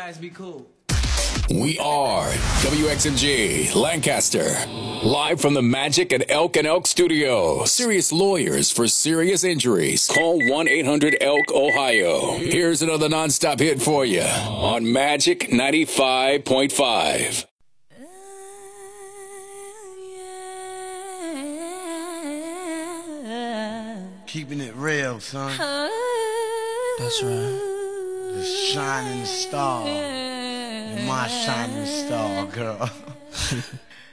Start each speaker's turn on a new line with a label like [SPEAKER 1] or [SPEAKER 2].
[SPEAKER 1] guys be cool.
[SPEAKER 2] We are WXMG Lancaster, live from the Magic at Elk and Elk Studio. Serious lawyers for serious injuries. Call 1-800-ELK, Ohio. Here's another nonstop hit for you on Magic 95.5.
[SPEAKER 3] Keeping it real, son.
[SPEAKER 4] That's right.
[SPEAKER 3] The shining star. You're my shining star, girl.